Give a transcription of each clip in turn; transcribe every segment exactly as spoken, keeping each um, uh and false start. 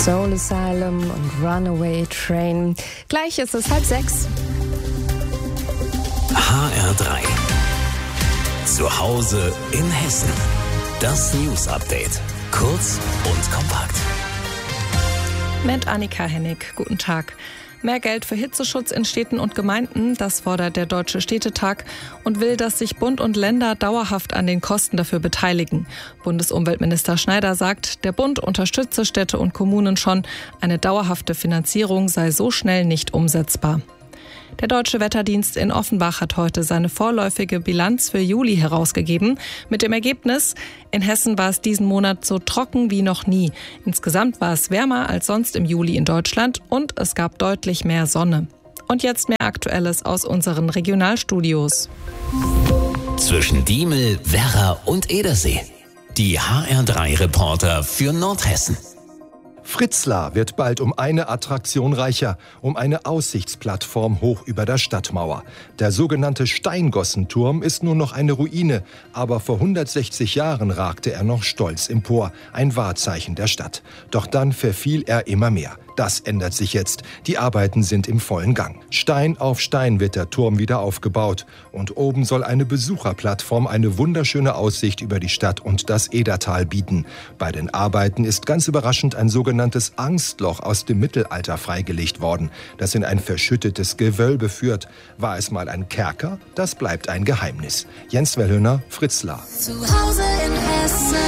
Soul Asylum und Runaway Train. Gleich ist es halb sechs. H R drei. Zu Hause in Hessen. Das News Update. Kurz und kompakt. Mit Annika Hennig. Guten Tag. Mehr Geld für Hitzeschutz in Städten und Gemeinden, das fordert der Deutsche Städtetag und will, dass sich Bund und Länder dauerhaft an den Kosten dafür beteiligen. Bundesumweltminister Schneider sagt, der Bund unterstütze Städte und Kommunen schon. Eine dauerhafte Finanzierung sei so schnell nicht umsetzbar. Der Deutsche Wetterdienst in Offenbach hat heute seine vorläufige Bilanz für Juli herausgegeben. Mit dem Ergebnis: In Hessen war es diesen Monat so trocken wie noch nie. Insgesamt war es wärmer als sonst im Juli in Deutschland und es gab deutlich mehr Sonne. Und jetzt mehr Aktuelles aus unseren Regionalstudios. Zwischen Diemel, Werra und Edersee. Die H R drei Reporter für Nordhessen. Fritzlar wird bald um eine Attraktion reicher, um eine Aussichtsplattform hoch über der Stadtmauer. Der sogenannte Steingossenturm ist nur noch eine Ruine, aber vor hundertsechzig Jahren ragte er noch stolz empor, ein Wahrzeichen der Stadt. Doch dann verfiel er immer mehr. Das ändert sich jetzt. Die Arbeiten sind im vollen Gang. Stein auf Stein wird der Turm wieder aufgebaut. Und oben soll eine Besucherplattform eine wunderschöne Aussicht über die Stadt und das Edertal bieten. Bei den Arbeiten ist ganz überraschend ein sogenanntes Angstloch aus dem Mittelalter freigelegt worden, das in ein verschüttetes Gewölbe führt. War es mal ein Kerker? Das bleibt ein Geheimnis. Jens Wellhöner, Fritzlar. Zu Hause in Hessen.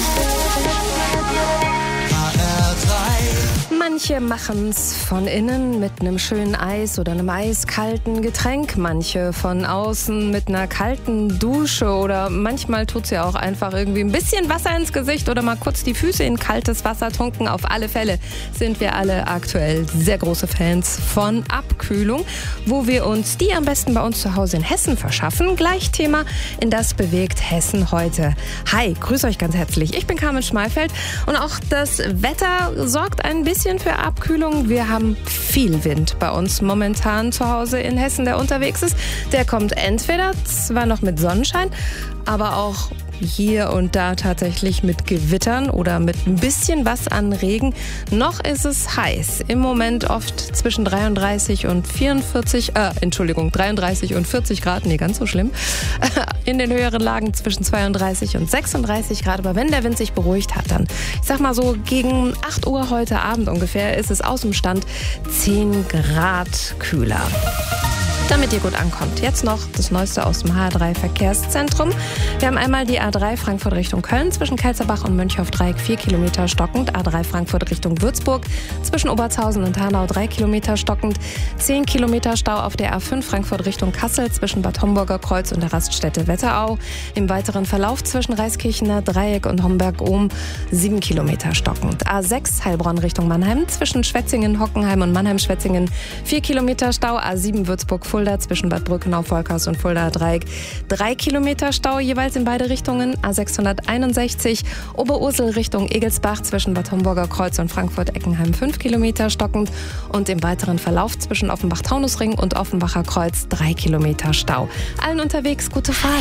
Manche machen's von innen mit einem schönen Eis oder einem eiskalten Getränk. Manche von außen mit einer kalten Dusche oder manchmal tut's ja auch einfach irgendwie ein bisschen Wasser ins Gesicht oder mal kurz die Füße in kaltes Wasser tunken. Auf alle Fälle sind wir alle aktuell sehr große Fans von Abkühlung. Wo wir uns die am besten bei uns zu Hause in Hessen verschaffen. Gleich Thema in Das bewegt Hessen heute. Hi, grüß euch ganz herzlich. Ich bin Carmen Schmalfeld und auch das Wetter sorgt ein bisschen für Abkühlung. Wir haben viel Wind bei uns momentan zu Hause in Hessen, der unterwegs ist. Der kommt entweder zwar noch mit Sonnenschein, aber auch hier und da tatsächlich mit Gewittern oder mit ein bisschen was an Regen. Noch ist es heiß. Im Moment oft zwischen dreiunddreißig und vierundvierzig, äh, Entschuldigung, dreiunddreißig und vierzig Grad. Nee, ganz so schlimm. In den höheren Lagen zwischen zweiunddreißig und sechsunddreißig Grad. Aber wenn der Wind sich beruhigt hat, dann, ich sag mal so, gegen acht Uhr heute Abend ungefähr ist es aus dem Stand zehn Grad kühler. Damit ihr gut ankommt. Jetzt noch das Neueste aus dem H R drei Verkehrszentrum. Wir haben einmal die A drei Frankfurt Richtung Köln zwischen Kelzerbach und Mönchhoff-Dreieck vier Kilometer stockend. A drei Frankfurt Richtung Würzburg zwischen Obertshausen und Hanau drei Kilometer stockend. zehn Kilometer Stau auf der A fünf Frankfurt Richtung Kassel zwischen Bad Homburger Kreuz und der Raststätte Wetterau. Im weiteren Verlauf zwischen Reiskirchener Dreieck und Homberg-Ohm sieben Kilometer stockend. A sechs Heilbronn Richtung Mannheim zwischen Schwetzingen, Hockenheim und Mannheim-Schwetzingen vier Kilometer Stau. A sieben Würzburg Fulda zwischen Bad Brückenau, Volkers und Fulda Dreieck. Drei Kilometer Stau jeweils in beide Richtungen. A sechshunderteinundsechzig Oberursel Richtung Egelsbach zwischen Bad Homburger Kreuz und Frankfurt-Eckenheim fünf Kilometer stockend. Und im weiteren Verlauf zwischen Offenbach-Taunusring und Offenbacher Kreuz drei Kilometer Stau. Allen unterwegs gute Fahrt.